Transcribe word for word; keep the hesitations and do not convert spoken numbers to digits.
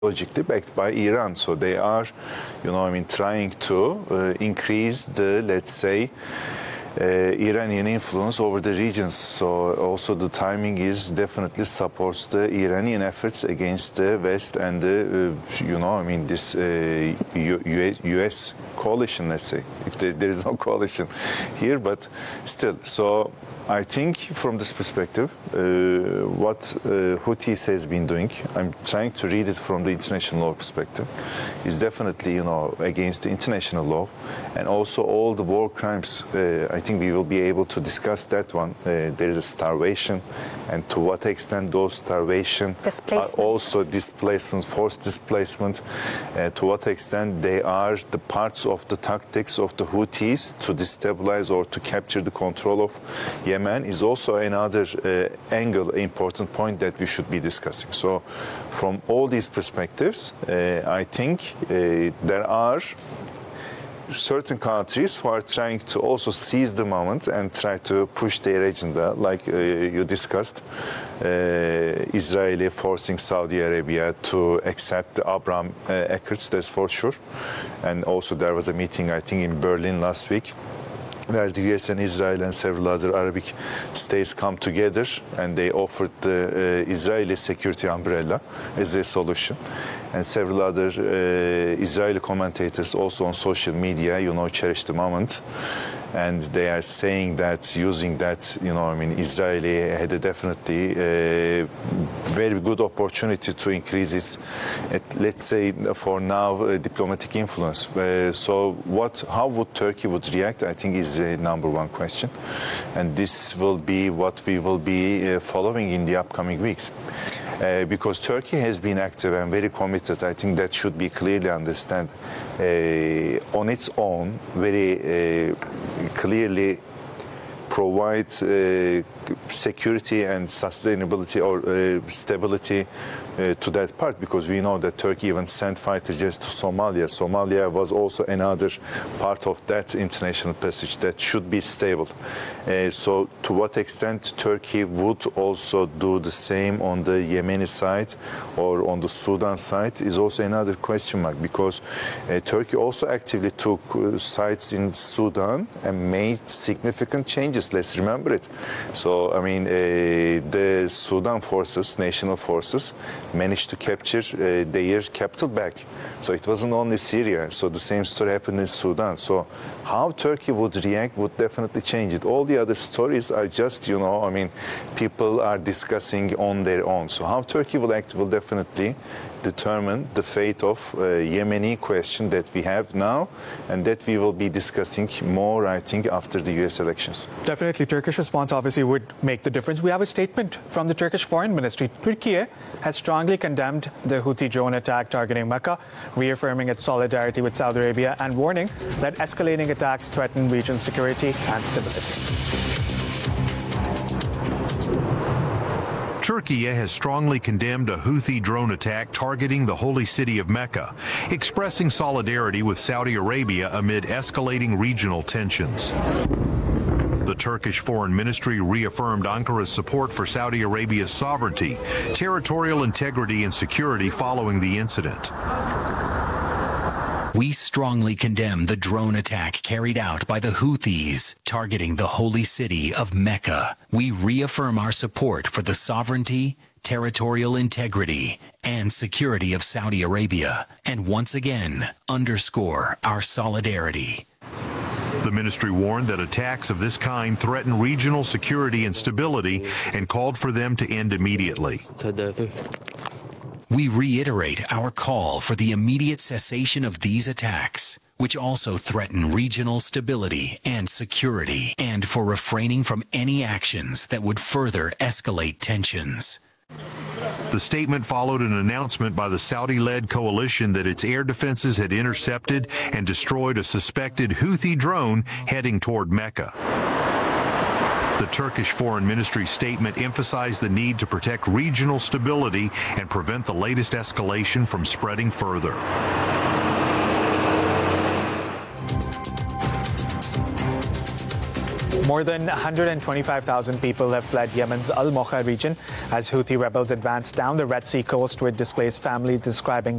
logically backed by Iran. So they are, you know, I mean, trying to uh, increase the, let's say, uh, Iranian influence over the regions. So also the timing is definitely supports the Iranian efforts against the West and the, uh, you know, I mean, this uh, U S coalition, let's say, if there, there is no coalition here, but still. So I think from this perspective, uh, what uh, Houthis has been doing, I'm trying to read it from the international law perspective, is definitely, you know, against the international law, and also all the war crimes. Uh, I think we will be able to discuss that one. Uh, there is a starvation, and to what extent those starvation are also displacement, forced displacement, uh, to what extent they are the parts of the tactics of the Houthis to destabilize or to capture the control of Yemen is also another uh, angle, important point that we should be discussing. So from all these perspectives, uh, I think uh, there are certain countries who are trying to also seize the moment and try to push their agenda, like uh, you discussed, uh, Israeli forcing Saudi Arabia to accept the Abraham uh, Accords, that's for sure. And also there was a meeting, I think, in Berlin last week, where the U S and Israel and several other Arabic states come together and they offered the uh, Israeli security umbrella as a solution. And several other uh, Israeli commentators also on social media, you know, cherish the moment. And they are saying that, using that, you know, I mean, Israeli had a definitely a very good opportunity to increase its, let's say, for now, uh, diplomatic influence. Uh, so what, how would Turkey would react, I think, is a number one question. And this will be what we will be uh, following in the upcoming weeks. Uh, because Turkey has been active and very committed, I think that should be clearly understood uh, on its own, very uh, clearly provides uh, security and sustainability or uh, stability uh, to that part, because we know that Turkey even sent fighter jets to Somalia. Somalia was also another part of that international passage that should be stable. Uh, so to what extent Turkey would also do the same on the Yemeni side or on the Sudan side is also another question mark, because uh, Turkey also actively took uh, sides in Sudan and made significant changes. Let's remember it. So, I mean, uh, the Sudan forces, national forces, managed to capture uh, their capital back. So it wasn't only Syria. So the same story happened in Sudan. So how Turkey would react would definitely change it. All the other stories are just, you know, I mean, people are discussing on their own. So how Turkey will act will definitely determine the fate of uh, Yemeni question that we have now and that we will be discussing more, I think, after the U S elections. Definitely, Turkish response obviously would make the difference. We have a statement from the Turkish Foreign Ministry. Turkey has strongly condemned the Houthi drone attack targeting Mecca, reaffirming its solidarity with Saudi Arabia and warning that escalating attacks threaten regional security and stability. Turkey has strongly condemned a Houthi drone attack targeting the holy city of Mecca, expressing solidarity with Saudi Arabia amid escalating regional tensions. The Turkish Foreign Ministry reaffirmed Ankara's support for Saudi Arabia's sovereignty, territorial integrity, and security following the incident. We strongly condemn the drone attack carried out by the Houthis targeting the holy city of Mecca. We reaffirm our support for the sovereignty, territorial integrity, and security of Saudi Arabia, and once again underscore our solidarity. The ministry warned that attacks of this kind threaten regional security and stability and called for them to end immediately. We reiterate our call for the immediate cessation of these attacks, which also threaten regional stability and security, and for refraining from any actions that would further escalate tensions. The statement followed an announcement by the Saudi-led coalition that its air defenses had intercepted and destroyed a suspected Houthi drone heading toward Mecca. The Turkish Foreign Ministry statement emphasized the need to protect regional stability and prevent the latest escalation from spreading further. More than one hundred twenty-five thousand people have fled Yemen's Al Mocha region as Houthi rebels advance down the Red Sea coast with displaced families describing